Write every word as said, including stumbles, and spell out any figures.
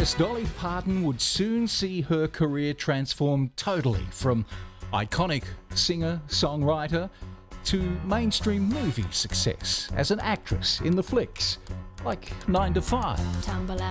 actress Dolly Parton would soon see her career transform totally from iconic singer-songwriter to mainstream movie success as an actress in the flicks like nine to five. Tumble